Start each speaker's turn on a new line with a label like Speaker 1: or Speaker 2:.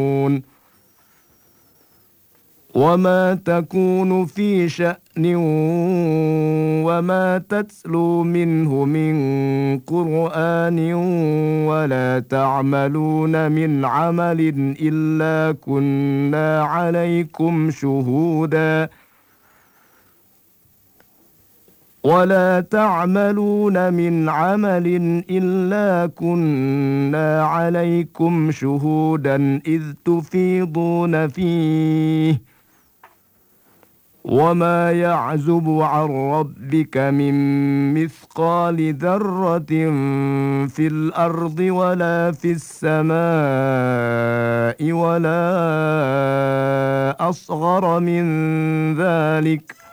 Speaker 1: وما تكون في شأن وما تتلو منه من قرآن ولا تعملون من عمل إلا كنا عليكم شهودا إذ تفيضون فيه وما يعزب عن ربك من مثقال ذرة في الأرض ولا في السماء ولا أصغر من ذلك